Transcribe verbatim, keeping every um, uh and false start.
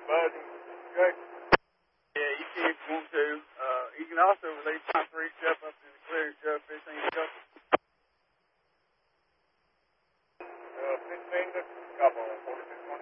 Bud and Jake. Yeah, you can if you want to. Uh, you can also release my three stuff up in the clear stuff, fifteen stuff. Uh, fifteen to